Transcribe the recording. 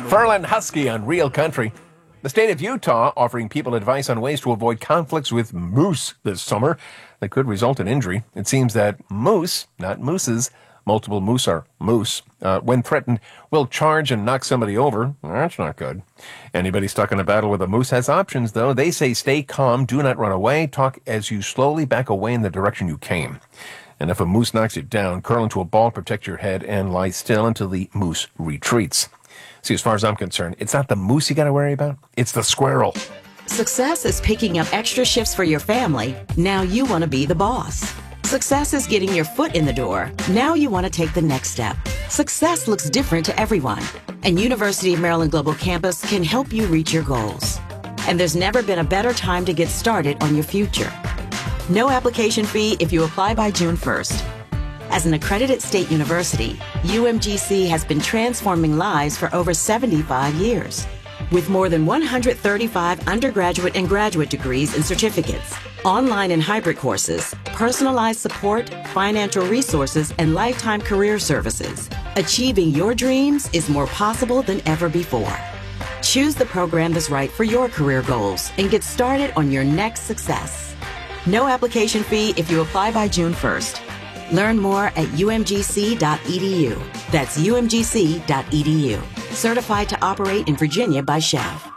Ferlin Husky on Real Country. The state of Utah offering people advice on ways to avoid conflicts with moose this summer that could result in injury. It seems that moose, not mooses, multiple moose are moose, when threatened, will charge and knock somebody over. That's not good. Anybody stuck in a battle with a moose has options, though. They say stay calm, do not run away, talk as you slowly back away in the direction you came. And if a moose knocks you down, curl into a ball, protect your head, and lie still until the moose retreats. See, as far as I'm concerned, it's not the moose you got to worry about. It's the squirrel. Success is picking up extra shifts for your family. Now you want to be the boss. Success is getting your foot in the door. Now you want to take the next step. Success looks different to everyone, and University of Maryland Global Campus can help you reach your goals. And there's never been a better time to get started on your future. No application fee if you apply by June 1st. As an accredited state university, UMGC has been transforming lives for over 75 years. With more than 135 undergraduate and graduate degrees and certificates, online and hybrid courses, personalized support, financial resources, and lifetime career services, achieving your dreams is more possible than ever before. Choose the program that's right for your career goals and get started on your next success. No application fee if you apply by June 1st. Learn more at umgc.edu. That's umgc.edu. Certified to operate in Virginia by SCHEV.